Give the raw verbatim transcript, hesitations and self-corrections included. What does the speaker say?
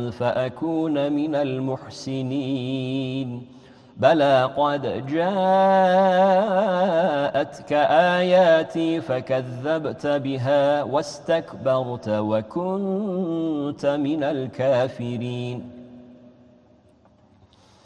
فأكون من المحسنين بلى قد جاءتك آياتي فكذبت بها واستكبرت وكنت من الكافرين